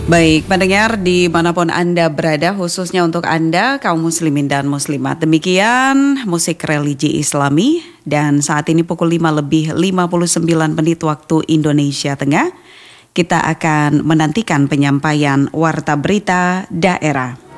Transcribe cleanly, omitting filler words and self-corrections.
Baik, pendengar dimanapun Anda berada, khususnya untuk Anda, kaum muslimin dan muslimat. Demikian musik religi Islami, dan saat ini pukul 5:59 waktu Indonesia Tengah. Kita akan menantikan penyampaian Warta Berita Daerah.